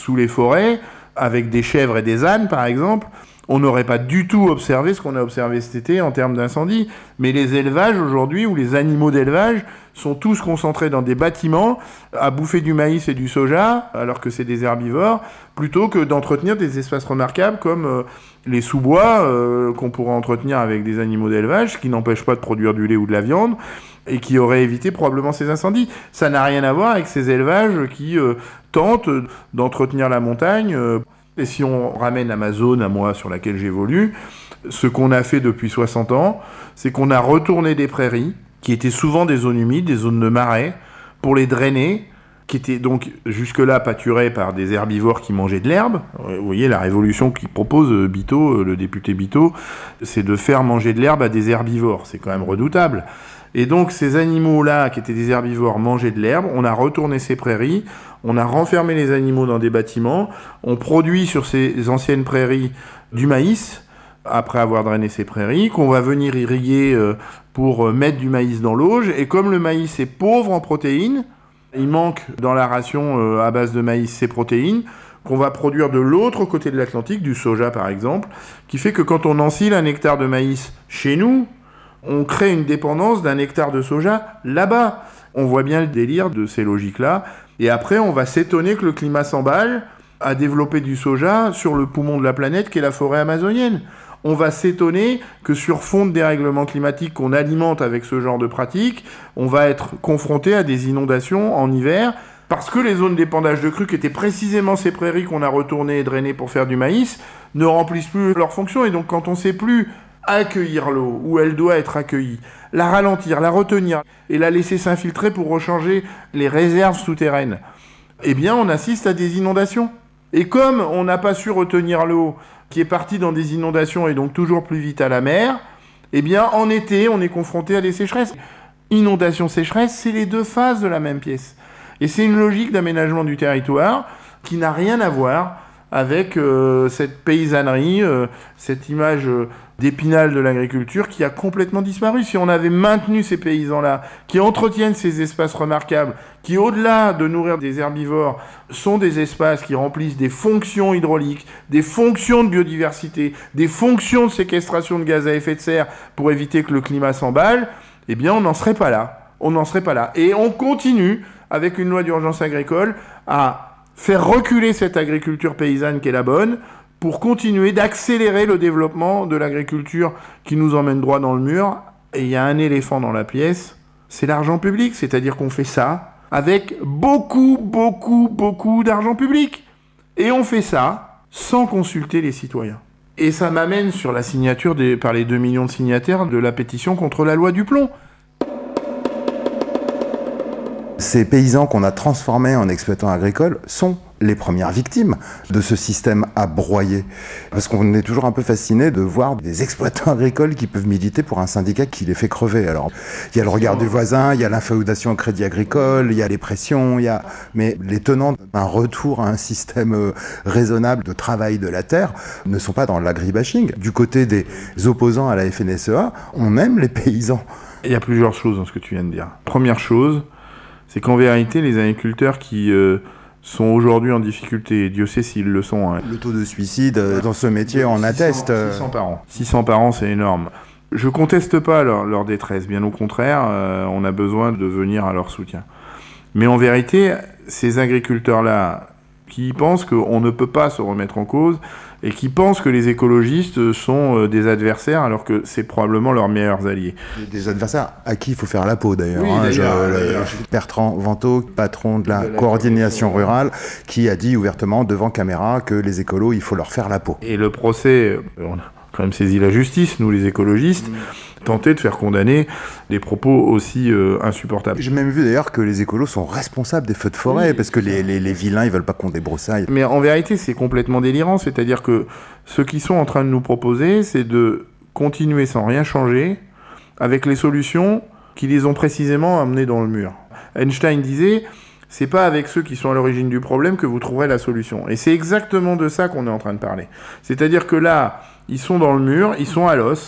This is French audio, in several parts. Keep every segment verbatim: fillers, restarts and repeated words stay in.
sous les forêts, avec des chèvres et des ânes, par exemple, on n'aurait pas du tout observé ce qu'on a observé cet été en termes d'incendie. Mais les élevages aujourd'hui, ou les animaux d'élevage, sont tous concentrés dans des bâtiments à bouffer du maïs et du soja, alors que c'est des herbivores, plutôt que d'entretenir des espaces remarquables comme euh, les sous-bois euh, qu'on pourrait entretenir avec des animaux d'élevage, qui n'empêchent pas de produire du lait ou de la viande, et qui auraient évité probablement ces incendies. Ça n'a rien à voir avec ces élevages qui euh, tentent d'entretenir la montagne. Euh, Et si on ramène à ma zone, à moi, sur laquelle j'évolue, ce qu'on a fait depuis soixante ans, c'est qu'on a retourné des prairies, qui étaient souvent des zones humides, des zones de marais, pour les drainer, qui étaient donc jusque-là pâturées par des herbivores qui mangeaient de l'herbe. Vous voyez, la révolution qu'il propose Biteau, le député Biteau, c'est de faire manger de l'herbe à des herbivores. C'est quand même redoutable. Et donc, ces animaux-là, qui étaient des herbivores, mangeaient de l'herbe. On a retourné ces prairies, on a renfermé les animaux dans des bâtiments, on produit sur ces anciennes prairies du maïs, après avoir drainé ces prairies, qu'on va venir irriguer pour mettre du maïs dans l'auge. Et comme le maïs est pauvre en protéines, il manque dans la ration à base de maïs ces protéines, qu'on va produire de l'autre côté de l'Atlantique, du soja par exemple, qui fait que quand on ensile un hectare de maïs chez nous, on crée une dépendance d'un hectare de soja là-bas. On voit bien le délire de ces logiques-là. Et après, on va s'étonner que le climat s'emballe à développer du soja sur le poumon de la planète qu'est la forêt amazonienne. On va s'étonner que sur fond de dérèglement climatique qu'on alimente avec ce genre de pratique, on va être confronté à des inondations en hiver parce que les zones d'épandage de crues, qui étaient précisément ces prairies qu'on a retournées et drainées pour faire du maïs, ne remplissent plus leur fonction. Et donc, quand on ne sait plus accueillir l'eau où elle doit être accueillie, la ralentir, la retenir et la laisser s'infiltrer pour recharger les réserves souterraines, eh bien on assiste à des inondations. Et comme on n'a pas su retenir l'eau qui est partie dans des inondations et donc toujours plus vite à la mer, eh bien en été on est confronté à des sécheresses. Inondation, sécheresse, c'est les deux faces de la même pièce. Et c'est une logique d'aménagement du territoire qui n'a rien à voir avec euh, cette paysannerie, euh, cette image euh, d'épinal de l'agriculture qui a complètement disparu. Si on avait maintenu ces paysans-là, qui entretiennent ces espaces remarquables, qui, au-delà de nourrir des herbivores, sont des espaces qui remplissent des fonctions hydrauliques, des fonctions de biodiversité, des fonctions de séquestration de gaz à effet de serre pour éviter que le climat s'emballe, eh bien on n'en serait pas là. On n'en serait pas là. Et on continue, avec une loi d'urgence agricole, à faire reculer cette agriculture paysanne qui est la bonne, pour continuer d'accélérer le développement de l'agriculture qui nous emmène droit dans le mur. Et il y a un éléphant dans la pièce, c'est l'argent public. C'est-à-dire qu'on fait ça avec beaucoup, beaucoup, beaucoup d'argent public. Et on fait ça sans consulter les citoyens. Et ça m'amène sur la signature des, par les deux millions de signataires de la pétition contre la loi du plomb. Ces paysans qu'on a transformés en exploitants agricoles sont les premières victimes de ce système à broyer. Parce qu'on est toujours un peu fasciné de voir des exploitants agricoles qui peuvent militer pour un syndicat qui les fait crever. Alors, il y a le regard du voisin, il y a l'inféodation au crédit agricole, il y a les pressions, il y a... mais les tenants d'un retour à un système raisonnable de travail de la terre ne sont pas dans l'agribashing. Du côté des opposants à la F N S E A, on aime les paysans. Il y a plusieurs choses dans ce que tu viens de dire. Première chose, c'est qu'en vérité, les agriculteurs qui euh, sont aujourd'hui en difficulté, et Dieu sait s'ils le sont. Hein. Le taux de suicide euh, dans ce métier en atteste. six cents par an. six cents par an, c'est énorme. Je conteste pas leur, leur détresse, bien au contraire, euh, on a besoin de venir à leur soutien. Mais en vérité, ces agriculteurs-là, qui pensent qu'on ne peut pas se remettre en cause, et qui pensent que les écologistes sont des adversaires, alors que c'est probablement leurs meilleurs alliés. Des adversaires à qui il faut faire la peau, d'ailleurs. Oui, hein, d'ailleurs, je, d'ailleurs. Bertrand Vantaux, patron de la, de la coordination rurale, qui a dit ouvertement devant caméra que les écolos, il faut leur faire la peau. Et le procès, on a quand même saisi la justice, nous les écologistes, mmh. tenter de faire condamner des propos aussi euh, insupportables. J'ai même vu d'ailleurs que les écolos sont responsables des feux de forêt, oui, parce que les, les, les vilains, ils veulent pas qu'on débroussaille. Mais en vérité, c'est complètement délirant, c'est-à-dire que ce qu'ils sont en train de nous proposer, c'est de continuer sans rien changer, avec les solutions qui les ont précisément amenés dans le mur. Einstein disait, c'est pas avec ceux qui sont à l'origine du problème que vous trouverez la solution. Et c'est exactement de ça qu'on est en train de parler. C'est-à-dire que là, ils sont dans le mur, ils sont à l'os,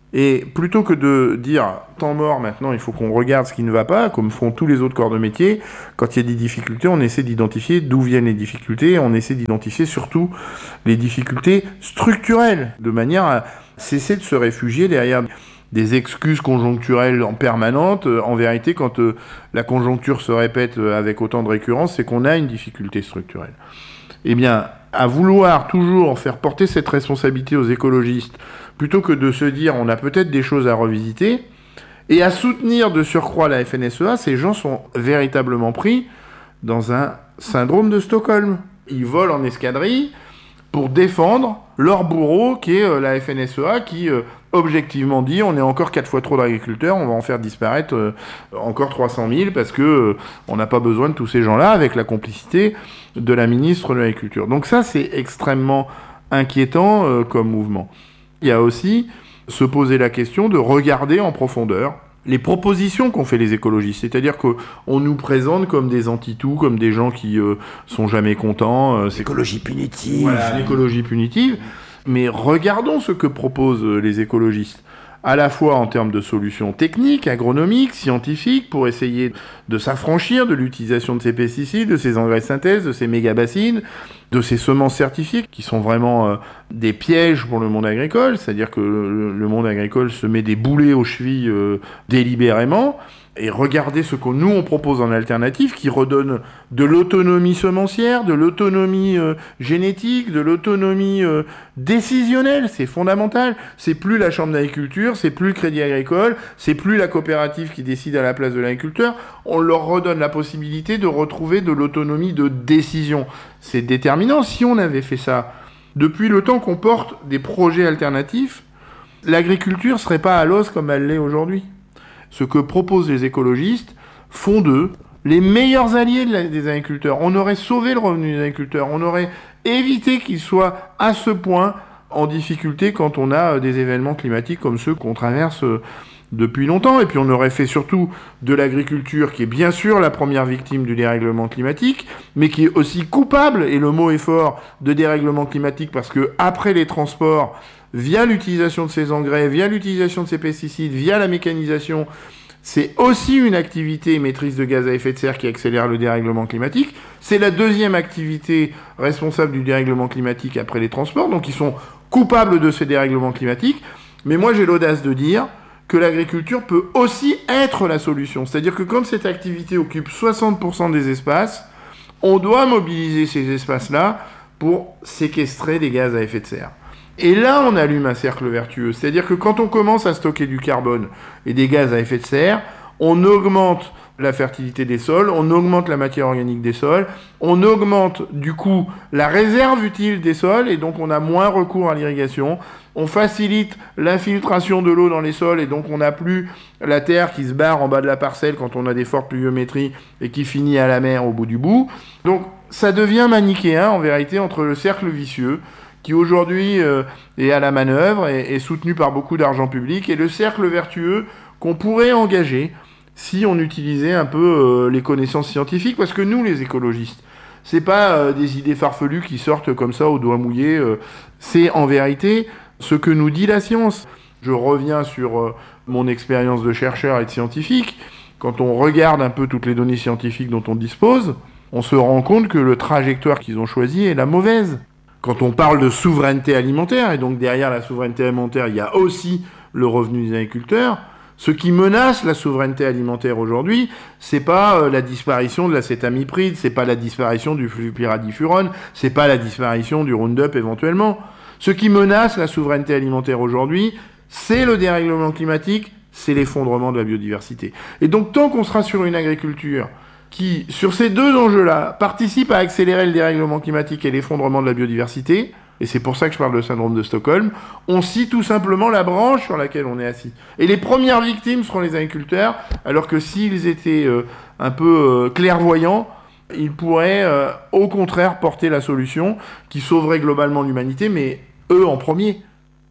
Et plutôt que de dire temps mort maintenant, il faut qu'on regarde ce qui ne va pas, comme font tous les autres corps de métier, quand il y a des difficultés, on essaie d'identifier d'où viennent les difficultés, on essaie d'identifier surtout les difficultés structurelles, de manière à cesser de se réfugier derrière des excuses conjoncturelles en permanente. En vérité, quand euh, la conjoncture se répète avec autant de récurrence, c'est qu'on a une difficulté structurelle. Eh bien, à vouloir toujours faire porter cette responsabilité aux écologistes, plutôt que de se dire on a peut-être des choses à revisiter, et à soutenir de surcroît la F N S E A, ces gens sont véritablement pris dans un syndrome de Stockholm. Ils volent en escadrille pour défendre leur bourreau qui est la F N S E A, qui euh, objectivement dit on est encore quatre fois trop d'agriculteurs, on va en faire disparaître euh, encore trois cent mille parce que euh, on n'a pas besoin de tous ces gens-là, avec la complicité de la ministre de l'Agriculture. Donc ça, c'est extrêmement inquiétant euh, comme mouvement. Il y a aussi se poser la question de regarder en profondeur les propositions qu'ont fait les écologistes. C'est-à-dire qu'on nous présente comme des anti-tout, comme des gens qui euh, sont jamais contents. Euh, c'est l'écologie punitive. Voilà, l'écologie punitive. Mais regardons ce que proposent les écologistes, à la fois en termes de solutions techniques, agronomiques, scientifiques, pour essayer de s'affranchir de l'utilisation de ces pesticides, de ces engrais de synthèse, de ces méga-bassines, de ces semences certifiées, qui sont vraiment euh, des pièges pour le monde agricole, c'est-à-dire que le, le monde agricole se met des boulets aux chevilles euh, délibérément. Et regardez ce que nous, on propose en alternative, qui redonne de l'autonomie semencière, de l'autonomie euh, génétique, de l'autonomie euh, décisionnelle. C'est fondamental. C'est plus la Chambre d'agriculture, c'est plus le Crédit Agricole, c'est plus la coopérative qui décide à la place de l'agriculteur. On leur redonne la possibilité de retrouver de l'autonomie de décision. C'est déterminant. Si on avait fait ça depuis le temps qu'on porte des projets alternatifs, l'agriculture serait pas à l'os comme elle l'est aujourd'hui. Ce que proposent les écologistes font d'eux les meilleurs alliés de la, des agriculteurs. On aurait sauvé le revenu des agriculteurs, on aurait évité qu'ils soient à ce point en difficulté quand on a des événements climatiques comme ceux qu'on traverse depuis longtemps. Et puis on aurait fait surtout de l'agriculture, qui est bien sûr la première victime du dérèglement climatique, mais qui est aussi coupable, et le mot est fort, de dérèglement climatique, parce que après les transports, via l'utilisation de ces engrais, via l'utilisation de ces pesticides, via la mécanisation, c'est aussi une activité émettrice de gaz à effet de serre qui accélère le dérèglement climatique. C'est la deuxième activité responsable du dérèglement climatique après les transports, donc ils sont coupables de ces dérèglements climatiques. Mais moi, j'ai l'audace de dire que l'agriculture peut aussi être la solution. C'est-à-dire que quand cette activité occupe soixante pour cent des espaces, on doit mobiliser ces espaces-là pour séquestrer des gaz à effet de serre. Et là, on allume un cercle vertueux. C'est-à-dire que quand on commence à stocker du carbone et des gaz à effet de serre, on augmente la fertilité des sols, on augmente la matière organique des sols, on augmente du coup la réserve utile des sols, et donc on a moins recours à l'irrigation, on facilite l'infiltration de l'eau dans les sols, et donc on n'a plus la terre qui se barre en bas de la parcelle quand on a des fortes pluviométries et qui finit à la mer au bout du bout. Donc ça devient manichéen en vérité entre le cercle vicieux, qui aujourd'hui euh, est à la manœuvre et est soutenu par beaucoup d'argent public, et le cercle vertueux qu'on pourrait engager si on utilisait un peu euh, les connaissances scientifiques, parce que nous, les écologistes, c'est pas euh, des idées farfelues qui sortent comme ça au doigt mouillé, euh, c'est en vérité ce que nous dit la science. Je reviens sur euh, mon expérience de chercheur et de scientifique. Quand on regarde un peu toutes les données scientifiques dont on dispose, on se rend compte que le trajectoire qu'ils ont choisi est la mauvaise. Quand on parle de souveraineté alimentaire, et donc derrière la souveraineté alimentaire, il y a aussi le revenu des agriculteurs, ce qui menace la souveraineté alimentaire aujourd'hui, c'est pas euh, la disparition de l'acétamipride, c'est pas la disparition du flupiradifurone, c'est pas la disparition du Roundup éventuellement. Ce qui menace la souveraineté alimentaire aujourd'hui, c'est le dérèglement climatique, c'est l'effondrement de la biodiversité. Et donc tant qu'on sera sur une agriculture qui, sur ces deux enjeux-là, participe à accélérer le dérèglement climatique et l'effondrement de la biodiversité, et c'est pour ça que je parle de syndrome de Stockholm, on scie tout simplement la branche sur laquelle on est assis. Et les premières victimes seront les agriculteurs, alors que s'ils étaient euh, un peu euh, clairvoyants, ils pourraient euh, au contraire porter la solution qui sauverait globalement l'humanité, mais eux en premier.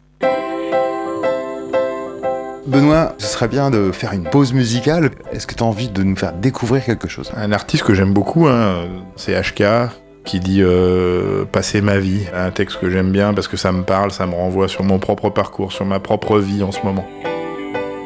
Benoît, ce serait bien de faire une pause musicale. Est-ce que tu as envie de nous faire découvrir quelque chose ? Un artiste que j'aime beaucoup, hein, c'est H K, qui dit euh, « Passer ma vie », un texte que j'aime bien parce que ça me parle, ça me renvoie sur mon propre parcours, sur ma propre vie en ce moment.